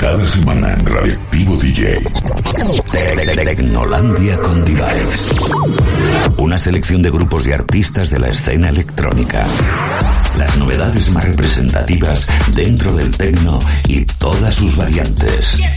Cada semana en Radioactivo DJ. Tecnolandia con Device. Una selección de grupos y artistas de la escena electrónica. Las novedades más representativas dentro del techno y todas sus variantes.